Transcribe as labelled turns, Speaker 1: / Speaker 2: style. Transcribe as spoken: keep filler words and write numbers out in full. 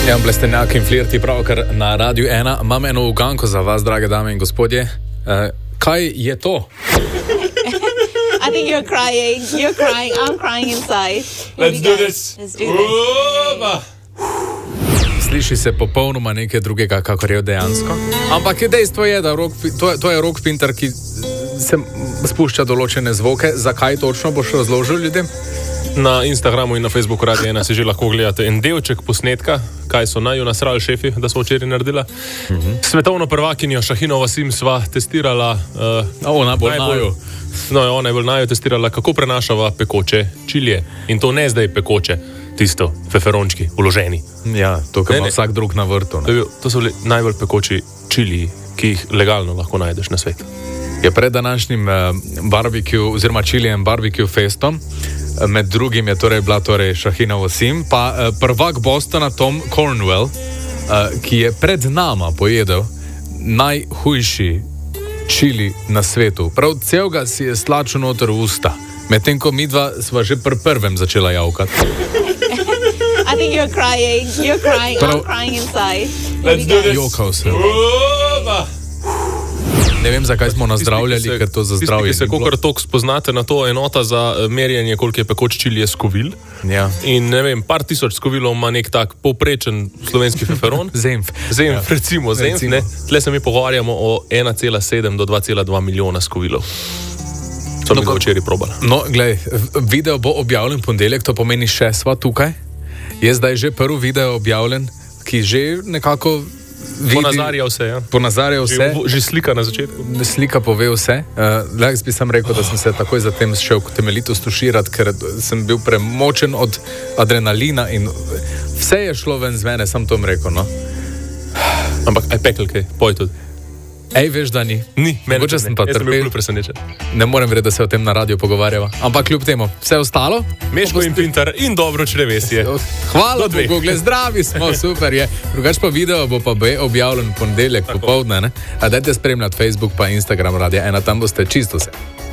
Speaker 1: Ja, Blestenjak in Flirti pravkar na Radiu ena. Imam eno uganko za vas, drage dame in gospodje. Uh, kaj je to?
Speaker 2: I think you're crying. You're crying. I'm crying inside. Here
Speaker 3: Let's
Speaker 2: we
Speaker 3: do
Speaker 2: go.
Speaker 3: this.
Speaker 2: Let's do this.
Speaker 1: Sliši se popolnoma nekaj drugega, kakor je dejansko. Ampak je dejstvo je, da rock, to, je, to je rock pinter, ki se spušča določene zvoke. Zakaj točno boš razložil ljudem?
Speaker 3: Na Instagramu in na Facebooku Radia ena si že lahko gledate en delček posnetka, kaj so naju nasrali šefi, da smo včeraj naredila. Uh-huh. Svetovno prvakinjo Šahino Vasim sva testirala. Uh,
Speaker 1: ona bolj naju.
Speaker 3: No, ona je bolj naju testirala, kako prenašava pekoče čilije. In to ne zdaj pekoče, tisto, feferončki, uloženi.
Speaker 1: Ja, to, kar ima vsak drug na vrtu.
Speaker 3: Ne? To so najbolj pekoči čiliji, ki jih legalno lahko najdeš na svetu.
Speaker 1: Je pred današnjim uh, barbecue, oziroma čilijem barbecue festom, med drugim je torej bila torej Šahina Vasim, pa uh, prvak Bostona Tom Cornwell, uh, ki je pred nama pojedel najhujši čili na svetu. Prav celega si je slačil noter v usta, medtem ko midva sva že pri prvem začela javkati.
Speaker 2: I think you're crying. You're crying.
Speaker 1: Prav,
Speaker 2: I'm crying inside.
Speaker 3: Let's do this.
Speaker 1: Jokal se. Ne vem, zakaj smo nazdravljali, ker to za zdravje.
Speaker 3: Tisti, ki se kokor tok spoznate na to, enota za merjenje, koliko je pekoč čili, je skovil.
Speaker 1: Ja.
Speaker 3: In ne vem, par tisoč skovilov ima nek tak povprečen slovenski feferon.
Speaker 1: Zemf.
Speaker 3: Zemf,
Speaker 1: ja.
Speaker 3: recimo, zemf,
Speaker 1: recimo.
Speaker 3: ne. Tle se mi pogovarjamo o ena cela sedem do dva cela dva milijona skovilov. So mi ga včeraj probali.
Speaker 1: No, glej, video bo objavljen ponedeljek, to pomeni še sva tukaj. Je zdaj že prvi video objavljen, ki že nekako vidi...
Speaker 3: Ponazarja vse, ja.
Speaker 1: Ponazarja vse.
Speaker 3: Že, že slika na začetku.
Speaker 1: Slika pove vse. Uh, Jaz bi sam rekel, da sem se takoj zatem šel temeljito stuširati, ker sem bil premočen od adrenalina in vse je šlo ven z mene, sam to mi rekel, no.
Speaker 3: Ampak aj pekel kaj, poj tudi.
Speaker 1: Ej, veš, da ni.
Speaker 3: Ni,
Speaker 1: mogoče sem pa trpel. Ne morem verjeti, da se o tem na radiju pogovarjava. Ampak kljub temu, vse ostalo?
Speaker 3: Meško in pintar in dobro črevesje.
Speaker 1: Hvala Bogu, gled, zdravi smo, super je. Drugač pa video bo pa objavljen ponedeljek popoldne, ne? A dajte spremljati Facebook pa Instagram Radia ena, tam boste čisto vse.